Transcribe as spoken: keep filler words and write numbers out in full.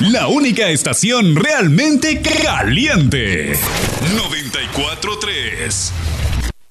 La única estación realmente caliente. noventa y cuatro punto tres